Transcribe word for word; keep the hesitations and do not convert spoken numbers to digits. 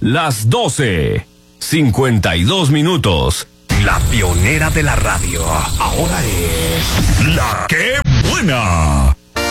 Las doce, cincuenta y dos minutos. La pionera de la radio, ahora es La Qué Buena.